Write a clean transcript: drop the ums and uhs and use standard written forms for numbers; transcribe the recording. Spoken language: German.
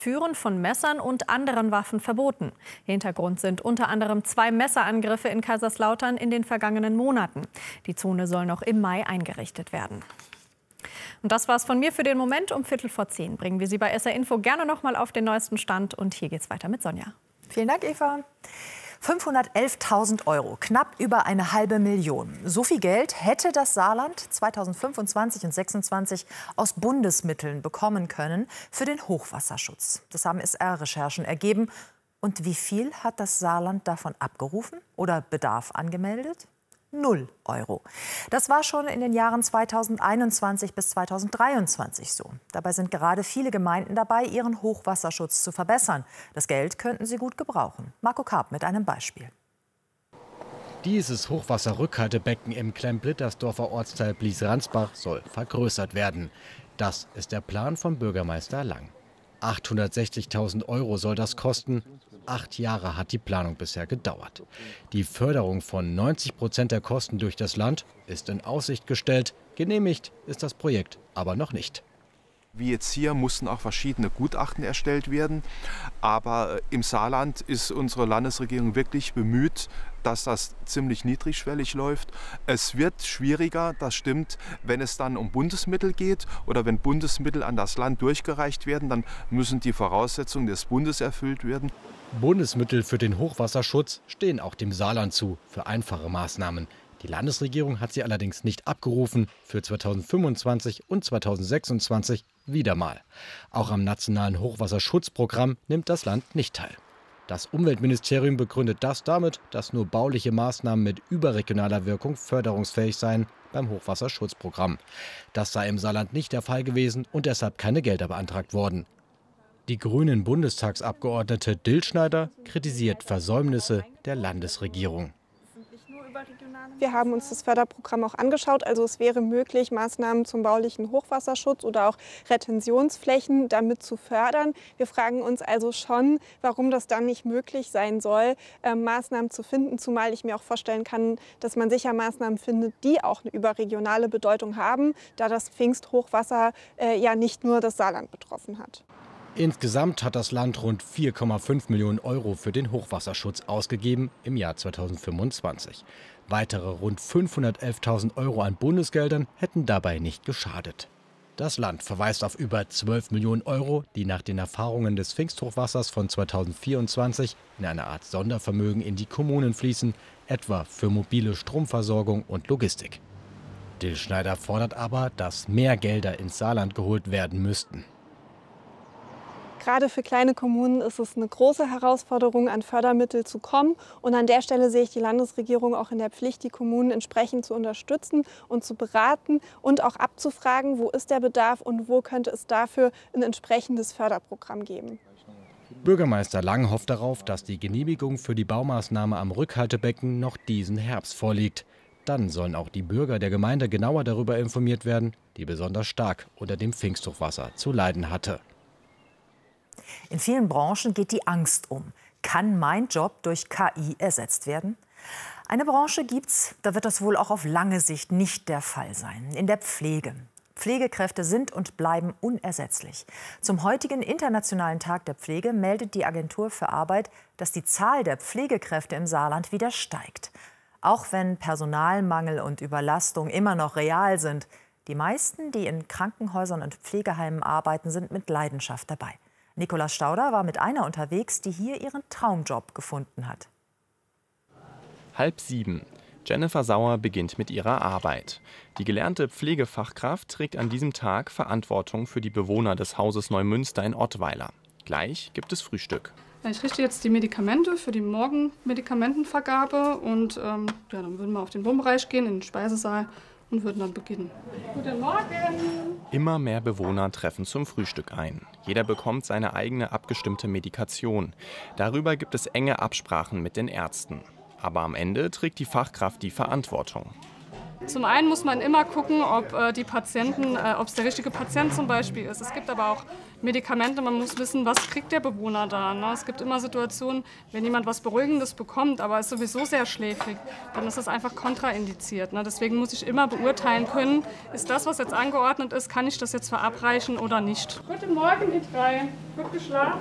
Führen von Messern und anderen Waffen verboten. Hintergrund sind unter anderem 2 Messerangriffe in Kaiserslautern in den vergangenen Monaten. Die Zone soll noch im Mai eingerichtet werden. Und das war's von mir für den Moment. Um 9:15 bringen wir Sie bei SR Info gerne noch mal auf den neuesten Stand. Und hier geht's weiter mit Sonja. Vielen Dank, Eva. 511.000 Euro, knapp über eine halbe Million. So viel Geld hätte das Saarland 2025 und 2026 aus Bundesmitteln bekommen können für den Hochwasserschutz. Das haben SR-Recherchen ergeben. Und wie viel hat das Saarland davon abgerufen oder Bedarf angemeldet? 0 Euro. Das war schon in den Jahren 2021 bis 2023 so. Dabei sind gerade viele Gemeinden dabei, ihren Hochwasserschutz zu verbessern. Das Geld könnten sie gut gebrauchen. Marco Karp mit einem Beispiel. Dieses Hochwasserrückhaltebecken im Klemm-Blittersdorfer Ortsteil Blies-Ransbach soll vergrößert werden. Das ist der Plan von Bürgermeister Lang. 860.000 Euro soll das kosten. 8 Jahre hat die Planung bisher gedauert. Die Förderung von 90% der Kosten durch das Land ist in Aussicht gestellt. Genehmigt ist das Projekt aber noch nicht. Wie jetzt hier mussten auch verschiedene Gutachten erstellt werden. Aber im Saarland ist unsere Landesregierung wirklich bemüht, dass das ziemlich niedrigschwellig läuft. Es wird schwieriger, das stimmt, wenn es dann um Bundesmittel geht oder wenn Bundesmittel an das Land durchgereicht werden, dann müssen die Voraussetzungen des Bundes erfüllt werden. Bundesmittel für den Hochwasserschutz stehen auch dem Saarland zu, für einfache Maßnahmen. Die Landesregierung hat sie allerdings nicht abgerufen, für 2025 und 2026 wieder mal. Auch am nationalen Hochwasserschutzprogramm nimmt das Land nicht teil. Das Umweltministerium begründet das damit, dass nur bauliche Maßnahmen mit überregionaler Wirkung förderungsfähig seien beim Hochwasserschutzprogramm. Das sei im Saarland nicht der Fall gewesen und deshalb keine Gelder beantragt worden. Die grünen Bundestagsabgeordnete Dilschneider kritisiert Versäumnisse der Landesregierung. Wir haben uns das Förderprogramm auch angeschaut. Also es wäre möglich, Maßnahmen zum baulichen Hochwasserschutz oder auch Retentionsflächen damit zu fördern. Wir fragen uns also schon, warum das dann nicht möglich sein soll, Maßnahmen zu finden. Zumal ich mir auch vorstellen kann, dass man sicher Maßnahmen findet, die auch eine überregionale Bedeutung haben, da das Pfingsthochwasser ja nicht nur das Saarland betroffen hat. Insgesamt hat das Land rund 4,5 Millionen Euro für den Hochwasserschutz ausgegeben im Jahr 2025. Weitere rund 511.000 Euro an Bundesgeldern hätten dabei nicht geschadet. Das Land verweist auf über 12 Millionen Euro, die nach den Erfahrungen des Pfingsthochwassers von 2024 in eine Art Sondervermögen in die Kommunen fließen, etwa für mobile Stromversorgung und Logistik. Dilschneider fordert aber, dass mehr Gelder ins Saarland geholt werden müssten. Gerade für kleine Kommunen ist es eine große Herausforderung, an Fördermittel zu kommen. Und an der Stelle sehe ich die Landesregierung auch in der Pflicht, die Kommunen entsprechend zu unterstützen und zu beraten und auch abzufragen, wo ist der Bedarf und wo könnte es dafür ein entsprechendes Förderprogramm geben. Bürgermeister Lang hofft darauf, dass die Genehmigung für die Baumaßnahme am Rückhaltebecken noch diesen Herbst vorliegt. Dann sollen auch die Bürger der Gemeinde genauer darüber informiert werden, die besonders stark unter dem Pfingsthochwasser zu leiden hatte. In vielen Branchen geht die Angst um. Kann mein Job durch KI ersetzt werden? Eine Branche gibt's, da wird das wohl auch auf lange Sicht nicht der Fall sein. In der Pflege. Pflegekräfte sind und bleiben unersetzlich. Zum heutigen Internationalen Tag der Pflege meldet die Agentur für Arbeit, dass die Zahl der Pflegekräfte im Saarland wieder steigt. Auch wenn Personalmangel und Überlastung immer noch real sind. Die meisten, die in Krankenhäusern und Pflegeheimen arbeiten, sind mit Leidenschaft dabei. Nikolaus Stauder war mit einer unterwegs, die hier ihren Traumjob gefunden hat. 6:30. Jennifer Sauer beginnt mit ihrer Arbeit. Die gelernte Pflegefachkraft trägt an diesem Tag Verantwortung für die Bewohner des Hauses Neumünster in Ottweiler. Gleich gibt es Frühstück. Ich richte jetzt die Medikamente für die Morgenmedikamentenvergabe und dann würden wir auf den Wohnbereich gehen, in den Speisesaal und würden dann beginnen. Guten Morgen! Immer mehr Bewohner treffen zum Frühstück ein. Jeder bekommt seine eigene abgestimmte Medikation. Darüber gibt es enge Absprachen mit den Ärzten. Aber am Ende trägt die Fachkraft die Verantwortung. Zum einen muss man immer gucken, ob ob es der richtige Patient zum Beispiel ist. Es gibt aber auch Medikamente, man muss wissen, was kriegt der Bewohner da. Ne? Es gibt immer Situationen, wenn jemand was Beruhigendes bekommt, aber ist sowieso sehr schläfrig, dann ist das einfach kontraindiziert. Ne? Deswegen muss ich immer beurteilen können, ist das, was jetzt angeordnet ist, kann ich das jetzt verabreichen oder nicht. Guten Morgen, die 3. Gut geschlafen?